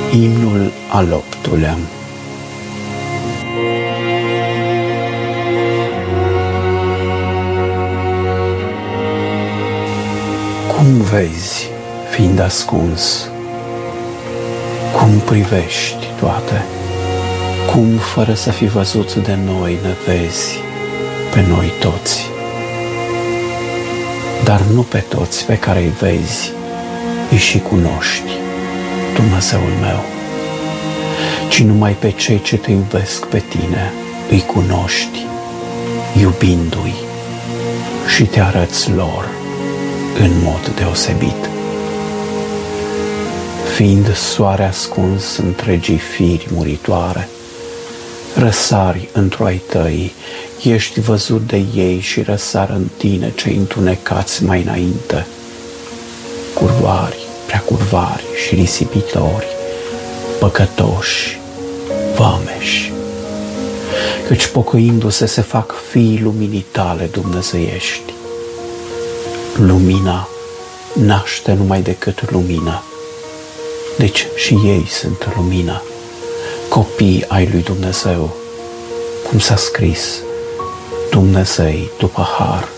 Imnul al 8-lea. Cum vezi, fiind ascuns? Cum privești toate? Cum, fără să fi văzut de noi, ne vezi pe noi toți? Dar nu pe toți pe care îi vezi, îi și cunoști, Dumnezeul meu, ci numai pe cei ce te iubesc pe tine îi cunoști, iubindu-i, și te arăți lor în mod deosebit. Fiind soare ascuns întregii firi muritoare, răsari într-o ai tăi, ești văzut de ei și răsar în tine cei întunecați mai înainte, curvari, preacurvari și risipitori, păcătoși, vameși, căci pocăindu-se se fac fiii luminii tale dumnezeiești. Lumina naște numai decât lumină, deci și ei sunt lumină, copii ai lui Dumnezeu, cum s-a scris, Dumnezei după har.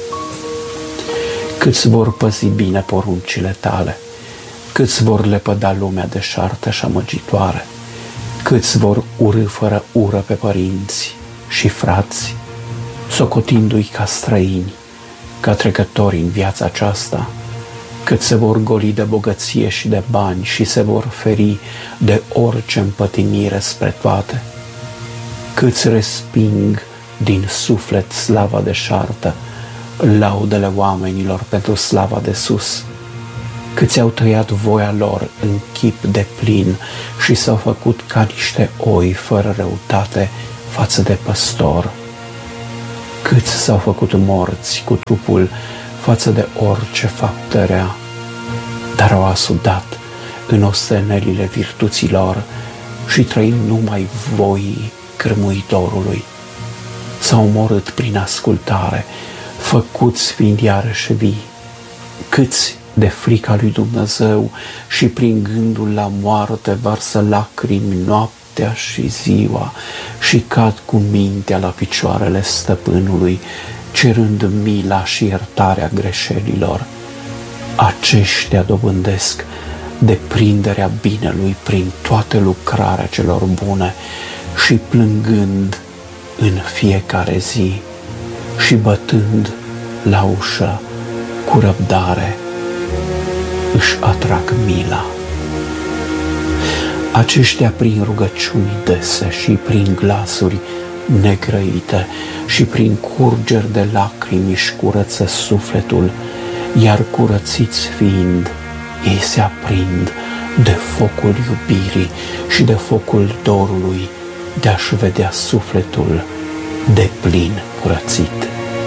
Câți vor păzi bine poruncile tale, câți vor lepăda lumea deșartă și amăgitoare, câți vor urî fără ură pe părinți și frați, socotindu-i ca străini, ca trecători în viața aceasta, cât se vor goli de bogăție și de bani și se vor feri de orice împătimire spre toate, câți resping din suflet slava deșartă, laudele oamenilor pentru slava de sus, câți au tăiat voia lor în chip de plin și s-au făcut ca niște oi fără răutate față de păstor, câți s-au făcut morți cu trupul față de orice faptă rea, dar au asudat în ostenelile virtuților și trăind numai voii cârmuitorului. S-au omorât prin ascultare, făcuți fiind iarăși vii, câți de frica lui Dumnezeu și prin gândul la moarte varsă lacrimi noaptea și ziua și cad cu mintea la picioarele stăpânului, cerând mila și iertarea greșelilor. Aceștia dobândesc deprinderea binelui prin toată lucrarea celor bune și plângând în fiecare zi și bătând la ușă cu răbdare își atrag mila. Aceștia prin rugăciuni dese și prin glasuri negrăite și prin curgeri de lacrimi își curăță sufletul, iar curățiți fiind, ei se aprind de focul iubirii și de focul dorului de a-și vedea sufletul de plin curățit.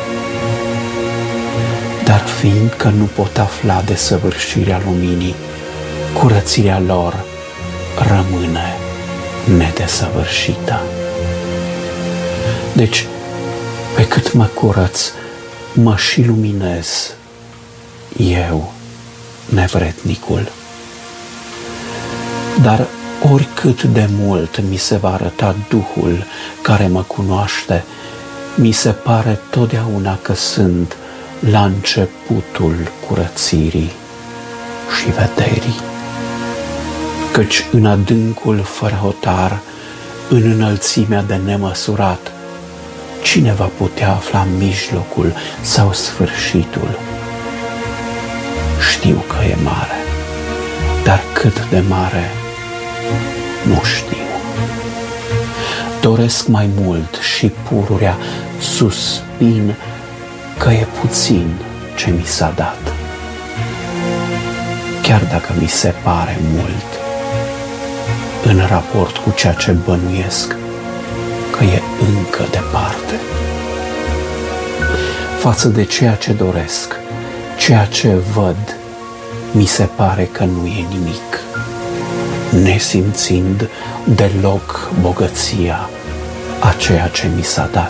Dar fiindcă nu pot afla desăvârșirea luminii, curățirea lor rămâne nedesăvârșită. Deci, pe cât mă curăț, mă și luminez eu, nevrednicul. Dar oricât de mult mi se va arăta Duhul care mă cunoaște, mi se pare totdeauna că sunt la începutul curățirii și vederii. Căci în adâncul fără hotar, în înălțimea de nemăsurat, cine va putea afla mijlocul sau sfârșitul? Știu că e mare, dar cât de mare nu știu. Doresc mai mult și pururea suspin că e puțin ce mi s-a dat, chiar dacă mi se pare mult în raport cu ceea ce bănuiesc că e încă departe. Față de ceea ce doresc, ceea ce văd, mi se pare că nu e nimic, nesimțind deloc bogăția a ceea ce mi s-a dat.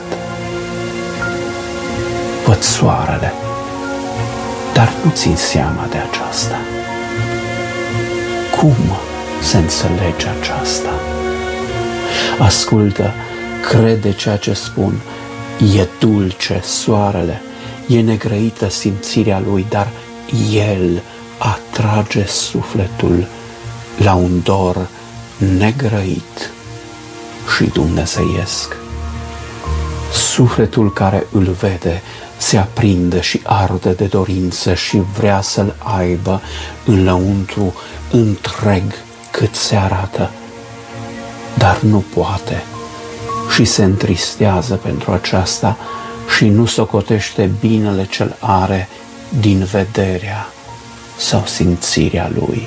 Văd soarele, dar nu țin seama de aceasta. Cum se înțelege aceasta. Ascultă, crede ceea ce spun, e dulce soarele, e negrăită simțirea lui, dar el atrage sufletul la un dor negrăit și dumnezeiesc. Sufletul care îl vede se aprinde și arde de dorință și vrea să-l aibă înăuntru întreg cât se arată, dar nu poate și se întristează pentru aceasta și nu socotește binele ce-l are din vederea sau simțirea lui.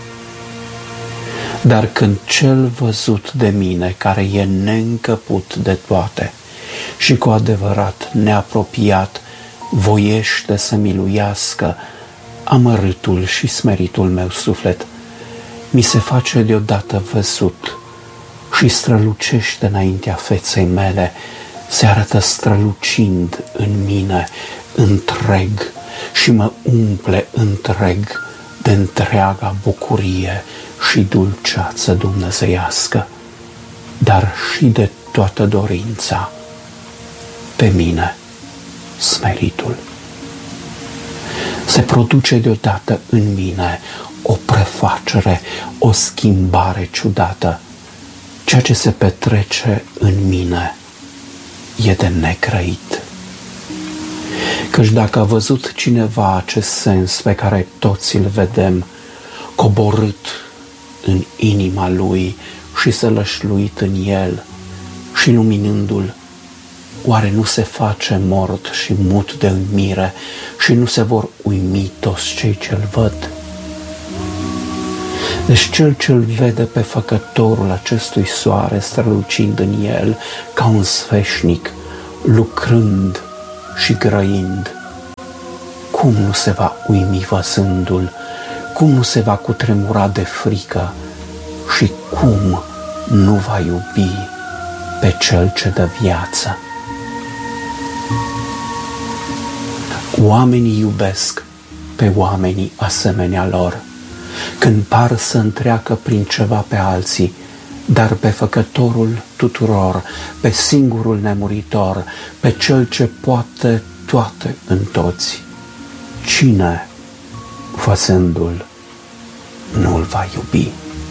Dar când cel văzut de mine, care e neîncăput de toate și cu adevărat neapropiat, voiește să miluiască amărâtul și smeritul meu suflet, mi se face deodată văzut și strălucește înaintea feței mele, se arătă strălucind în mine întreg și mă umple întreg de întreaga bucurie și dulceață dumnezeiască, dar și de toată dorința pe mine, smeritul. Se produce deodată în mine o prefacere, o schimbare ciudată. Ceea ce se petrece în mine e de necrăit. Căci dacă a văzut cineva acest sens pe care toți îl vedem, coborât în inima lui și sălășluit în el și luminându-l, oare nu se face mort și mut de uimire și nu se vor uimi toți cei ce-l văd? Deci cel ce-l vede pe făcătorul acestui soare strălucind în el ca un sfeșnic, lucrând și grăind, cum nu se va uimi văzându-l, cum nu se va cutremura de frică și cum nu va iubi pe cel ce dă viață? Oamenii iubesc pe oamenii asemenea lor, când par să întreacă prin ceva pe alții, dar pe făcătorul tuturor, pe singurul nemuritor, pe cel ce poate toate în toți, cine, văzându-l, nu-l va iubi?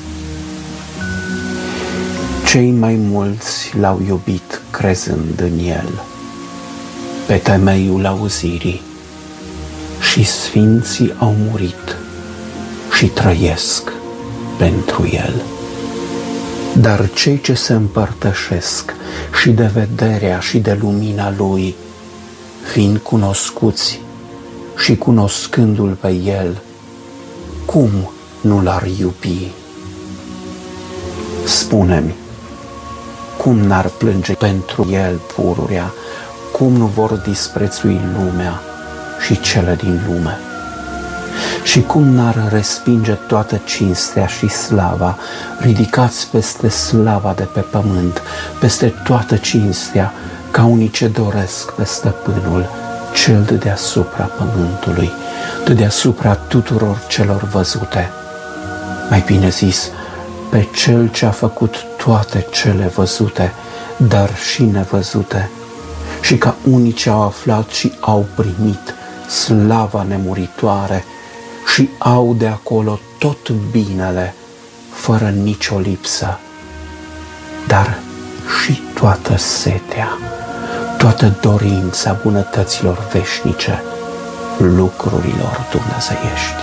Cei mai mulți l-au iubit crezând în el, pe temeiul auzirii, și sfinții au murit și trăiesc pentru el. Dar cei ce se împărtășesc și de vederea și de lumina lui, fiind cunoscuți și cunoscându-l pe el, cum nu l-ar iubi? Spune-mi, cum n-ar plânge pentru el pururea, cum nu vor disprețui lumea și cele din lume? Și cum n-ar respinge toată cinstea și slava, ridicați peste slava de pe pământ, peste toată cinstea, ca unii ce doresc pe stăpânul, cel de deasupra pământului, de deasupra tuturor celor văzute. Mai bine zis, pe cel ce a făcut toate cele văzute, dar și nevăzute, și ca unii ce au aflat și au primit slava nemuritoare și au de acolo tot binele, fără nicio lipsă, dar și toată setea, toată dorința bunătăților veșnice, lucrurilor dumnezeiești.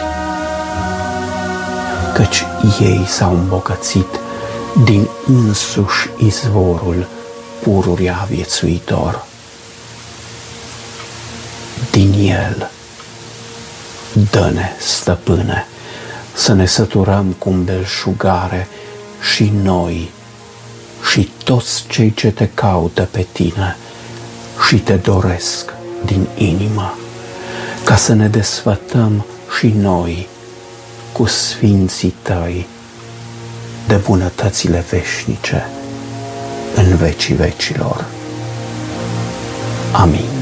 Căci ei s-au îmbogățit din însuși izvorul pururea viețuitor. Din el, dă-ne, stăpâne, să ne săturăm cu belșugare și noi și toți cei ce te caută pe tine și te doresc din inimă, ca să ne desfătăm și noi cu sfinții tăi de bunătățile veșnice în vecii vecilor. Amin.